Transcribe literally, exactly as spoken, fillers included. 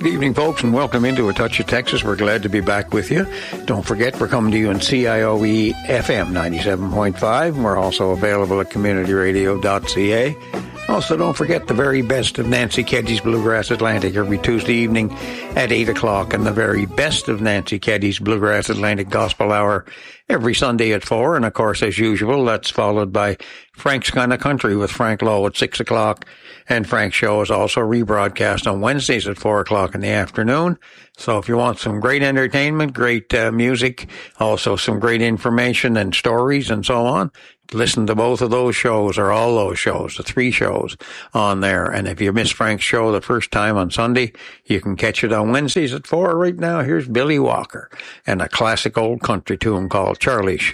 Good evening, folks, and welcome into A Touch of Texas. We're glad to be back with you. Don't forget, we're coming to you on C I O E F M ninety-seven point five, and we're also available at community radio dot c a. Also, don't forget the very best of Nancy Keddy's Bluegrass Atlantic every Tuesday evening at eight o'clock, and the very best of Nancy Keddy's Bluegrass Atlantic Gospel Hour every Sunday at four. And, of course, as usual, that's followed by Frank's Kind of Country with Frank Lowe at six o'clock. And Frank's show is also rebroadcast on Wednesdays at four o'clock in the afternoon. So if you want some great entertainment, great uh, music, also some great information and stories and so on, listen to both of those shows, or all those shows, the three shows on there. And if you missed Frank's show the first time on Sunday, you can catch it on Wednesdays at four. Right now, here's Billy Walker and a classic old country tune called Charlie's Shoe.